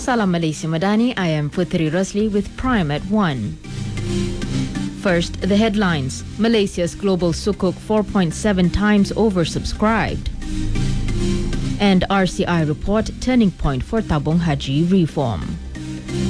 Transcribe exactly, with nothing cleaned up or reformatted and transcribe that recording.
Salam Malaysia Madani, I am Putri Rosli with Prime at one. First, the headlines. Malaysia's global sukuk four point seven times oversubscribed. And R C I report turning point for Tabung Haji reform.